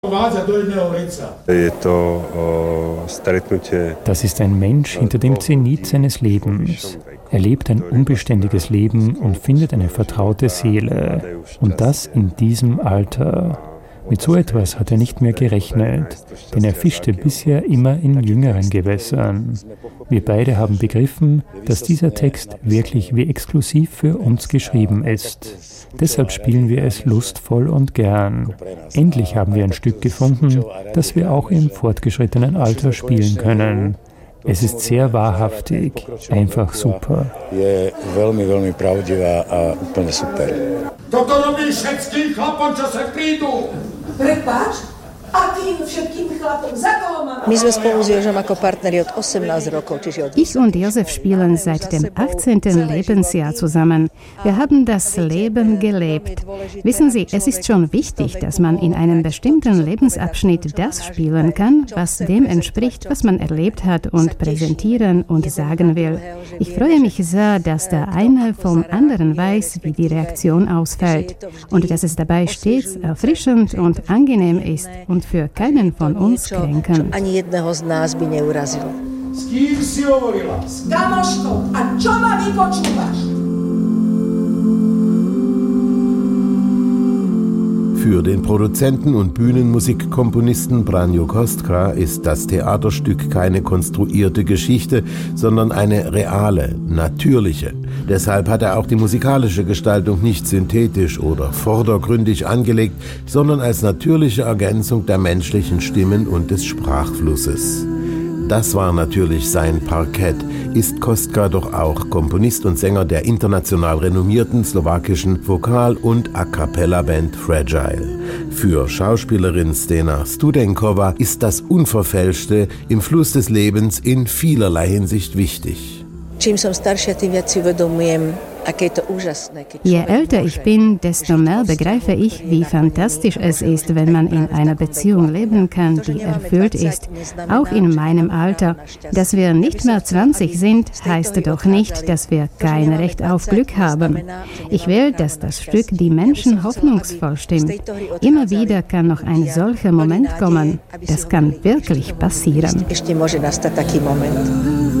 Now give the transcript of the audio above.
Das ist ein Mensch hinter dem Zenit seines Lebens. Er lebt ein unbeständiges Leben und findet eine vertraute Seele. Und das in diesem Alter. Mit so etwas hat er nicht mehr gerechnet, denn er fischte bisher immer in jüngeren Gewässern. Wir beide haben begriffen, dass dieser Text wirklich wie exklusiv für uns geschrieben ist. Deshalb spielen wir es lustvoll und gern. Endlich haben wir ein Stück gefunden, das wir auch im fortgeschrittenen Alter spielen können. Es ist sehr wahrhaftig, einfach super. Toto robí všetkým chlapom, čo sa prídu. Prepáč? A tým všetkým chlapom, za koho mám? My sme spolu s Jožom ako partneri od 18 rokov, čiže od... Ich und Josef spielen seit dem 18. Lebensjahr zusammen. Wir haben das Leben gelebt. Wissen Sie, es ist schon wichtig, dass man in einem bestimmten Lebensabschnitt das spielen kann, was dem entspricht, was man erlebt hat und präsentieren und sagen will. Ich freue mich sehr, dass der eine vom anderen weiß, wie die Reaktion ausfällt und dass es dabei stets erfrischend und angenehm ist und für keinen von uns kränkend. S kým si hovorila? S kamoškou. A čo ma vypočúvaš? Für den Produzenten und Bühnenmusikkomponisten Branjo Kostka ist das Theaterstück keine konstruierte Geschichte, sondern eine reale, natürliche. Deshalb hat er auch die musikalische Gestaltung nicht synthetisch oder vordergründig angelegt, sondern als natürliche Ergänzung der menschlichen Stimmen und des Sprachflusses. Das war natürlich sein Parkett, ist Kostka doch auch Komponist und Sänger der international renommierten slowakischen Vokal- und A-Cappella-Band Fragile. Für Schauspielerin Stena Studenkova ist das Unverfälschte im Fluss des Lebens in vielerlei Hinsicht wichtig. Je älter ich bin, desto mehr begreife ich, wie fantastisch es ist, wenn man in einer Beziehung leben kann, die erfüllt ist, auch in meinem Alter. Dass wir nicht mehr 20 sind, heißt doch nicht, dass wir kein Recht auf Glück haben. Ich will, dass das Stück die Menschen hoffnungsvoll stimmt. Immer wieder kann noch ein solcher Moment kommen. Das kann wirklich passieren.